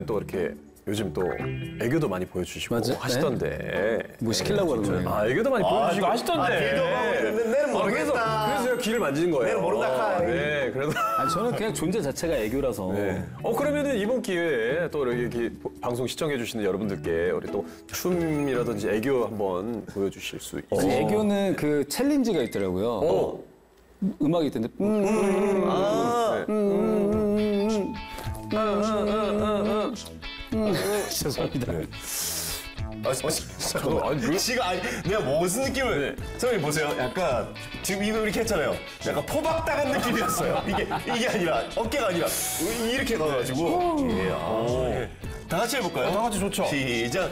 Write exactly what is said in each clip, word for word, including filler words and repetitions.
또 이렇게 요즘 또 애교도 많이 보여주시고 맞아? 하시던데. 네? 뭐 시키려고 하는 거예요? 아, 애교도 많이 보여주시고 아, 하시던데. 아, 길도 내는 모르겠다. 아, 그래서, 그래서 제가 귀를 만지는 거예요. 내는 모른다. 네, 그래서. 아니, 저는 그냥 존재 자체가 애교라서. 네. 어, 그러면은 이번 기회에 또 이렇게 방송 시청해주시는 여러분들께 우리 또 춤이라든지 애교 한번 보여주실 수 있어요. 아니, 애교는 그 챌린지가 있더라고요. 어. 음악이 있던데. 음, 음, 음, 아. 음, 음, 음, 음, 음, 음. 죄송합니다. 아, 저도 아니, 그- 지금 아니 내가 무슨 느낌을 선생님 보세요. 약간 지금 이거 이렇게 했잖아요. 약간 포박 당한 느낌이었어요. 이게 이게 아니라 어깨가 아니라 이렇게 가가지고. 예, 아, 예. 다 같이 해볼까요? 다 같이 좋죠. 시작.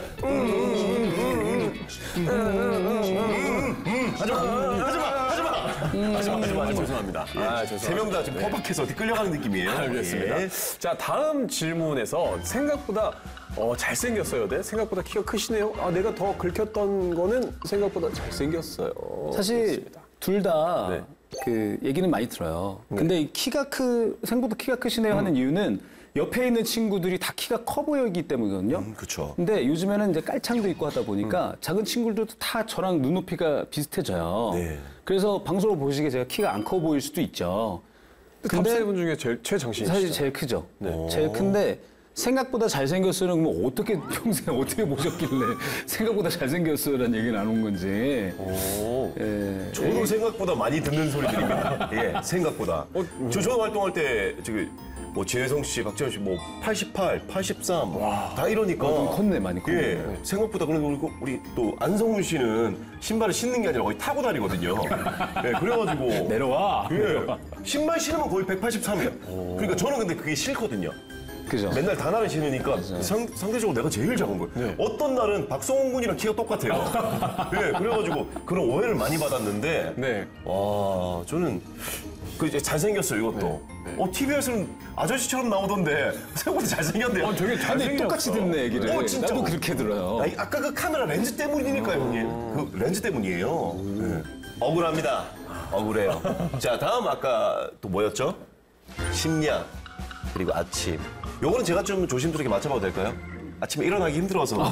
하지마, 하지마, 하지마, 하지마, 하지마, 하지마. 죄송합니다. 아, 죄송합니다. 세 명 다 지금 포박해서 어디 끌려가는 느낌이에요. 알겠습니다. 예. 자, 다음 질문에서 생각보다 어, 잘생겼어요. 네? 생각보다 키가 크시네요. 아, 내가 더 긁혔던 거는 생각보다 잘생겼어요. 사실 그렇습니다. 둘 다 네. 그 얘기는 많이 들어요. 근데 이 키가 크, 생각보다 키가 크시네요 하는 이유는 옆에 있는 친구들이 다 키가 커 보이기 때문이거든요. 음, 그쵸. 근데 요즘에는 이제 깔창도 있고 하다 보니까 작은 친구들도 다 저랑 눈높이가 비슷해져요. 네. 그래서 방송을 보시기에 제가 키가 안 커 보일 수도 있죠. 근데 탑세븐 중에 제일 최장신이시죠? 사실 제일 크죠. 제일 큰데 생각보다 잘생겼어요. 그러면 어떻게 평생 어떻게 보셨길래 생각보다 잘생겼어요라는 얘기는 안 온 건지. 오. 예. 저도 생각보다 많이 듣는 소리들입니다. 예, 생각보다. 저 저도 활동할 때 지금 뭐 진혜성 씨, 박재현 씨 뭐 팔십팔, 팔십삼 다 이러니까. 좀 컸네, 많이 컸네. 예, 생각보다 그리고 우리 또 안성훈 씨는 신발을 신는 게 아니라 거의 타고 다니거든요. 예, 그래가지고 내려와. 예, 신발 신으면 거의 백팔십삼이에요. 그러니까 저는 근데 그게 싫거든요. 그죠. 맨날 단화를 신으니까 상, 상대적으로 내가 제일 작은 거예요. 어떤 날은 박성훈 군이랑 키가 똑같아요. 네, 그래가지고 그런 오해를 많이 받았는데 네. 와, 저는 그 이제 잘생겼어요, 이것도. 어, 티비에서는 아저씨처럼 나오던데 생각보다 잘생겼네요. 어, 되게 근데 잘생겼어. 똑같이 듣네 얘기를. 어, 진짜. 나도 그렇게 들어요. 아니, 아까 그 카메라 렌즈 때문이니까요, 형님. 그 렌즈 때문이에요. 네. 억울합니다. 억울해요. 자, 다음 아까 또 뭐였죠? 심야, 그리고 아침. 요거는 제가 좀 조심스럽게 맞춰봐도 될까요? 아침에 일어나기 힘들어서.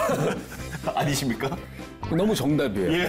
아니십니까? 너무 정답이에요. 예.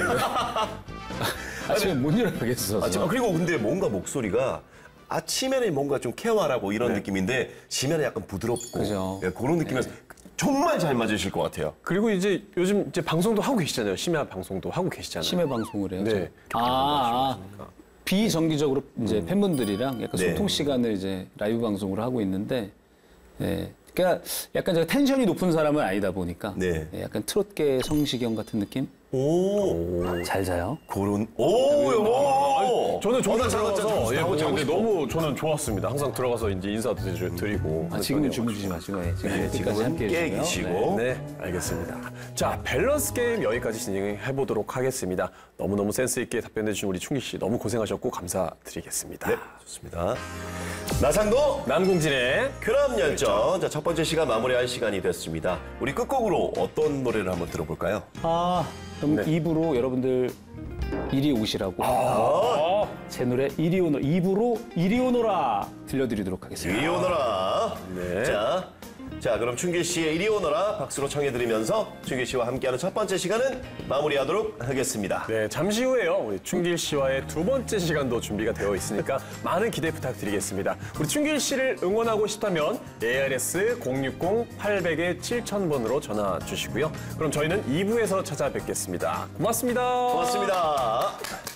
아침에 못 일어나겠어. 아침, 아, 그리고 근데 뭔가 목소리가 아침에는 뭔가 좀 케어하라고 이런 느낌인데, 심야는 약간 부드럽고. 그죠. 예, 그런 느낌이라서 정말 잘 맞으실 것 같아요. 그리고 이제 요즘 이제 방송도 하고 계시잖아요. 심야 방송도 하고 계시잖아요. 심해 방송을 해요. 네. 아, 아, 비정기적으로 이제 팬분들이랑 약간 네. 소통 시간을 이제 라이브 방송으로 하고 있는데, 예. 그러니까 약간 제가 텐션이 높은 사람은 아니다 보니까, 네. 예, 약간 트롯계 성시경 같은 느낌? 오, 잘 자요. 그런, 오, 오. 저는 저는 어, 나 잠깐 들어가서 좀 예, 하고 자고 근데 싶어. 너무 저는 좋았습니다. 항상 들어가서 이제 인사도 드리고. 아, 지금은 주무시지 마시고, 예, 지금 네, 끝까지 지금은 함께 깨 해주세요. 계시고. 네. 네, 알겠습니다. 자, 밸런스 게임 여기까지 진행해 보도록 하겠습니다. 너무너무 센스 있게 답변해 주신 우리 충기 씨 너무 고생하셨고 감사드리겠습니다. 네, 좋습니다. 나상도 남궁진의 그럼 열정. 자, 첫 번째 시간 마무리할 시간이 됐습니다. 우리 끝곡으로 어떤 노래를 한번 들어볼까요? 아, 그럼 이 부로 여러분들 이리 오시라고. 아, 제 노래 이리 오너, 이 부로 이리 오너라 들려드리도록 하겠습니다. 이리 오너라. 네. 자, 자, 그럼 충길 씨의 이리 오너라 박수로 청해드리면서 충길 씨와 함께하는 첫 번째 시간은 마무리하도록 하겠습니다. 네, 잠시 후에요. 우리 충길 씨와의 두 번째 시간도 준비가 되어 있으니까 많은 기대 부탁드리겠습니다. 우리 충길 씨를 응원하고 싶다면 에이알에스 공육공 팔백 칠천 번으로 전화 주시고요. 그럼 저희는 이 부에서 찾아뵙겠습니다. 고맙습니다. 고맙습니다.